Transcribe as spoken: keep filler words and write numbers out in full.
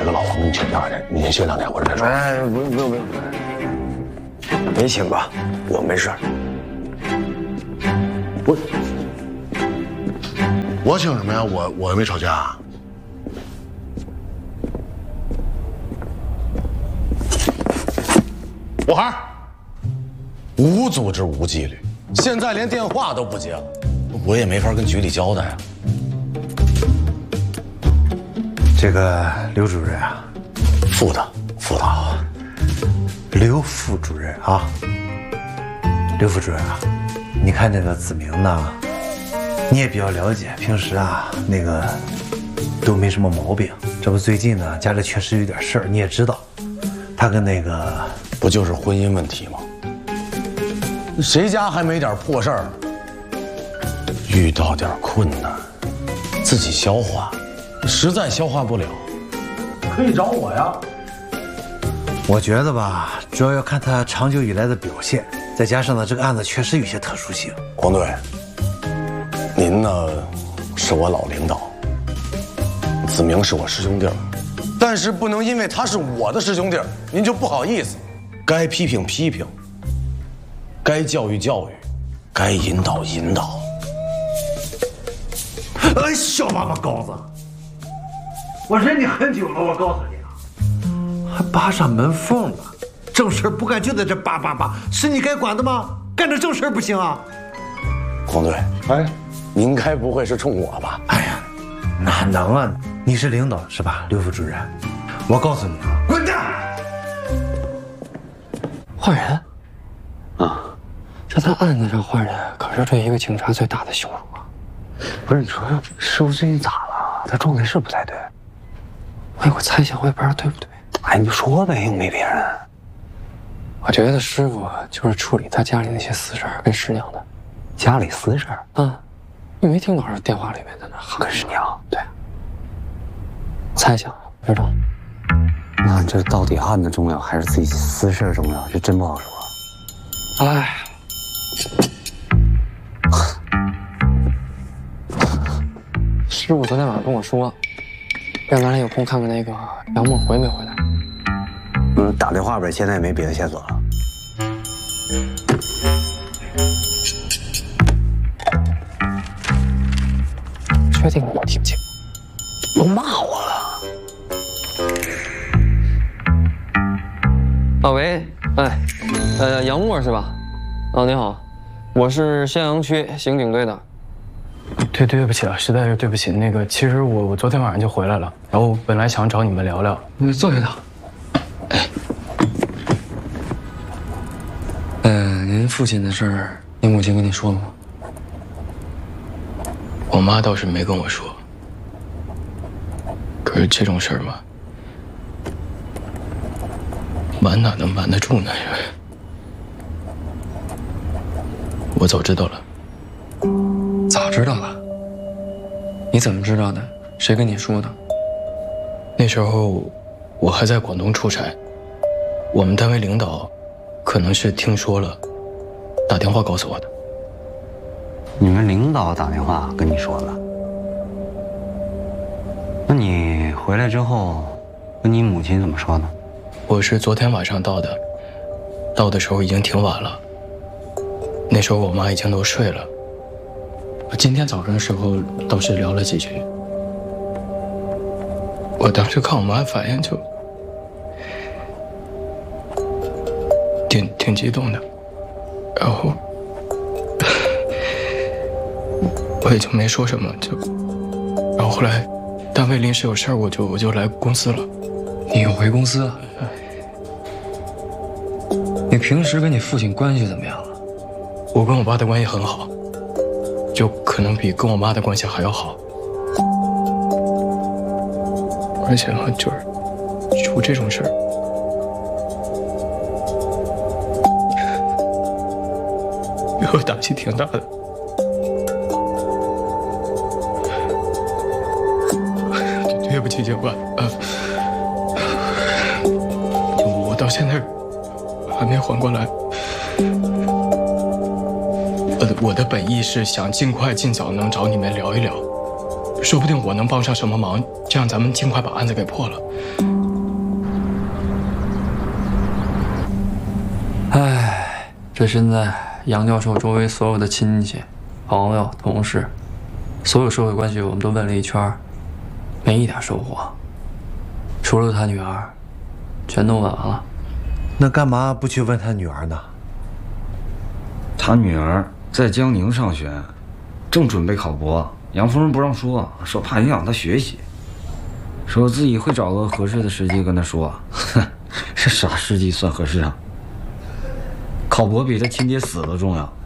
个老房东请假去，您歇两天回来再说。 哎，不用不用不用，你请吧，我没事。 我我请什么呀？我我又没吵架。我孩儿，无组织无纪律，现在连电话都不接了，我也没法跟局里交代啊。 这个刘主任啊， 副的副的， 刘副主任啊，刘副主任啊，你看这个子明呢，你也比较了解，平时啊那个都没什么毛病。这不最近呢家里确实有点事儿，你也知道，他跟那个不就是婚姻问题吗？谁家还没点破事儿？遇到点困难，自己消化，实在消化不了，可以找我呀。 我觉得吧，主要要看他长久以来的表现，再加上呢这个案子确实有些特殊性。 黄队，您呢是我老领导，子明是我师兄弟儿，但是不能因为他是我的师兄弟儿，您就不好意思。该批评批评，该教育教育，该引导引导。 哎，小妈妈羔子，我忍你很久了，我告诉你啊，还扒上门缝了，正事不干就在这扒扒扒，是你该管的吗？干这正事不行啊！ 黄队，哎，您该不会是冲我吧？ 哎呀，哪能啊？你是领导是吧，刘副主任？我告诉你啊，滚蛋！ 坏人啊，这在案子上坏人可是对一个警察最大的羞辱啊！不是，你说师傅最近咋了？他状态是不太对。我有个猜想，我也不知道对不对。哎，你就说呗，又没别人。我觉得师傅就是处理他家里那些私事儿跟师娘的。家里私事儿？啊，你没听老师电话里面在那喊跟师娘？对。猜想，知道。 那这到底案子重要还是自己私事重要？这真不好说。 哎，师傅昨天晚上跟我说，让咱俩有空看看那个杨梦回没回来。 嗯，打电话呗，现在也没别的线索了。 确定我听不清？ 都骂我了。 啊喂，哎，呃，杨默是吧？哦，你好，我是襄阳区刑警队的。 对，对不起啊，实在是对不起。那个，其实我我昨天晚上就回来了，然后本来想找你们聊聊。 你坐下躺。呃，您父亲的事儿，您母亲跟你说了吗？ 我妈倒是没跟我说，可是这种事儿嘛，瞒哪能瞒得住呢？我早知道了。 早知道了？你怎么知道的？谁跟你说的？ 那时候我还在广东出差，我们单位领导可能是听说了，打电话告诉我的。 你们领导打电话跟你说的？那你回来之后，跟你母亲怎么说呢？ 我是昨天晚上到的，到的时候已经挺晚了。那时候我妈已经都睡了。今天早上的时候倒是聊了几句。我当时看我妈反应就挺挺激动的，然后我也就没说什么，就然后后来单位临时有事儿，我就我就来公司了。 你又回公司啊？你平时跟你父亲关系怎么样啊？ 我跟我爸的关系很好，就可能比跟我妈的关系还要好。而且嘛，就是出这种事儿，给我打击挺大的。对不起，警官，呃，我到现在还没缓过来。我的我的本意是想尽快尽早能找你们聊一聊，说不定我能帮上什么忙，这样咱们尽快把案子给破了。 这现在杨教授周围所有的亲戚、朋友、同事，所有社会关系我们都问了一圈，没一点收获。除了他女儿，全都问完了。 那干嘛不去问他女儿呢？ 他女儿在江宁上学，正准备考博，杨夫人不让说，说怕影响他学习，说自己会找个合适的时机跟他说。哼，这啥时机算合适啊？考博比他亲爹死了重要。